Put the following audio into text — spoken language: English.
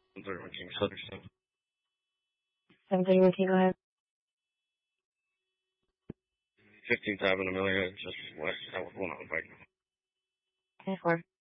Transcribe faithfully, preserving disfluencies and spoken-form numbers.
seven thirty-one King Silverstone. seven thirty-one King, go ahead. fifteenth Avenue, Amelia, just west. That was one on the bike. ten four.